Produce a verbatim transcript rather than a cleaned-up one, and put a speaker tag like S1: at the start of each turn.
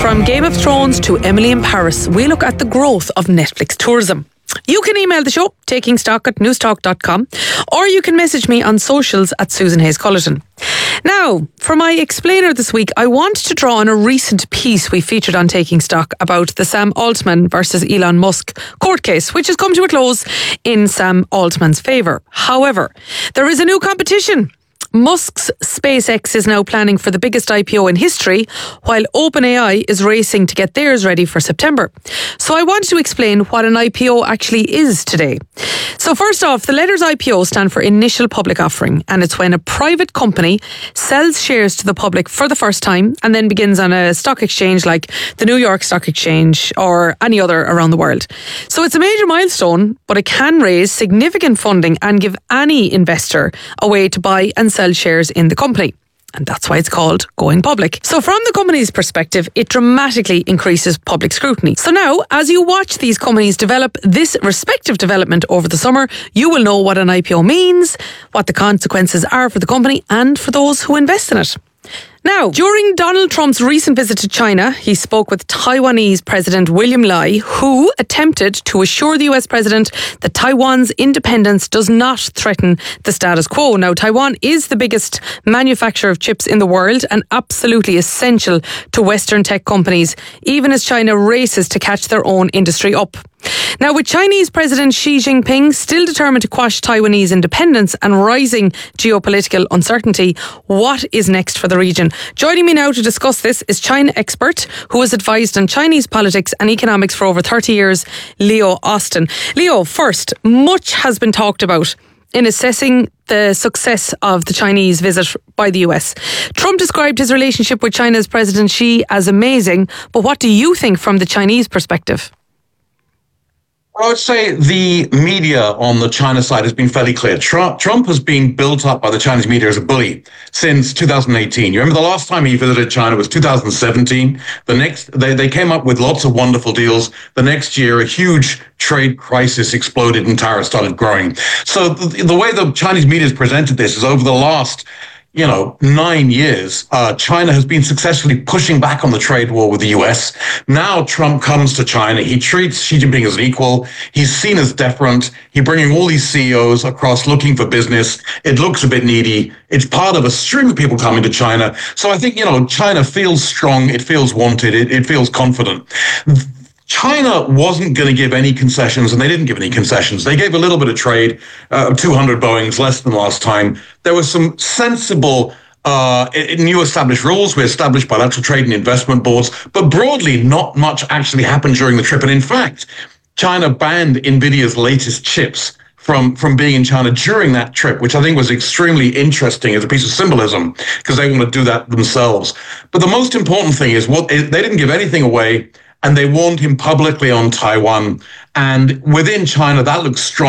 S1: From Game of Thrones to Emily in Paris, we look at the growth of Netflix tourism. You can email the show, takingstock at newstalk dot com, or you can message me on socials at Susan Hayes Cullerton. Now, for my explainer this week, I want to draw on a recent piece we featured on Taking Stock about the Sam Altman versus Elon Musk court case, which has come to a close in Sam Altman's favour. However, there is a new competition. Musk's SpaceX is now planning for the biggest I P O in history, while OpenAI is racing to get theirs ready for September. So I wanted to explain what an I P O actually is today. So first off, the letters I P O stand for Initial Public Offering, and it's when a private company sells shares to the public for the first time and then begins on a stock exchange like the New York Stock Exchange or any other around the world. So it's a major milestone, but it can raise significant funding and give any investor a way to buy and sell shares in the company. And that's why it's called going public. So from the company's perspective, it dramatically increases public scrutiny. So now, as you watch these companies develop this respective development over the summer, you will know what an I P O means, what the consequences are for the company and for those who invest in it. Now, during Donald Trump's recent visit to China, he spoke with Taiwanese President William Lai, who attempted to assure the U S president that Taiwan's independence does not threaten the status quo. Now, Taiwan is the biggest manufacturer of chips in the world and absolutely essential to Western tech companies, even as China races to catch their own industry up. Now, with Chinese President Xi Jinping still determined to quash Taiwanese independence and rising geopolitical uncertainty, what is next for the region? Joining me now to discuss this is China expert who has advised on Chinese politics and economics for over thirty years, Leo Austin. Leo, first, much has been talked about in assessing the success of the Chinese visit by the U S. Trump described his relationship with China's President Xi as amazing, but what do you think from the Chinese perspective?
S2: I would say the media on the China side has been fairly clear. Trump, Trump has been built up by the Chinese media as a bully since two thousand eighteen. You remember the last time he visited China was two thousand seventeen. The next, they, they came up with lots of wonderful deals. The next year, a huge trade crisis exploded and tariffs started growing. So the, the way the Chinese media has presented this is over the last you know, nine years, uh, China has been successfully pushing back on the trade war with the U S. Now Trump comes to China. He treats Xi Jinping as an equal. He's seen as deferent. He's bringing all these C E Os across looking for business. It looks a bit needy. It's part of a stream of people coming to China. So I think, you know, China feels strong. It feels wanted. It, it feels confident. China wasn't going to give any concessions, and they didn't give any concessions. They gave a little bit of trade, uh, two hundred Boeings, less than last time. There were some sensible uh, new established rules. We established bilateral trade and investment boards, but broadly, not much actually happened during the trip. And in fact, China banned NVIDIA's latest chips from, from being in China during that trip, which I think was extremely interesting as a piece of symbolism, because they want to do that themselves. But the most important thing is what they didn't give anything away, and they warned him publicly on Taiwan. And within China, that looks strong.